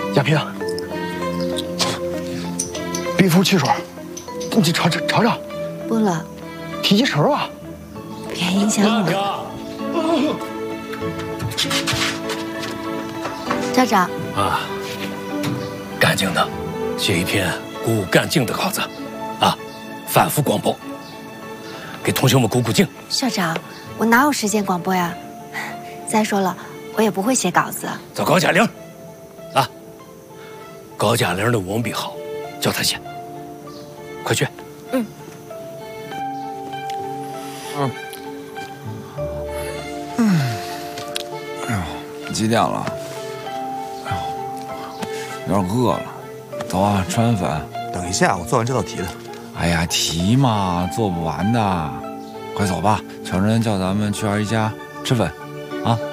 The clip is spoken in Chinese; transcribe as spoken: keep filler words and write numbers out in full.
亚萍，鼻服去水，你尝尝尝尝。 不了， 提起神啊！ 别影响我。校长啊，干净的，写一篇鼓舞干劲的稿子，啊，反复广播，给同学们鼓鼓劲。 校长，我哪有时间广播呀？再说了，我也不会写稿子。 找高贾玲，啊，高贾玲的文笔好，叫她写。快去。 嗯。 嗯。嗯。哎呦，几点了？哎呦，有点饿了。走啊，吃完粉。 等一下，我做完这道题的。 哎呀，题嘛，做不完的。快走吧，乔真叫咱们去二姨家吃粉，啊。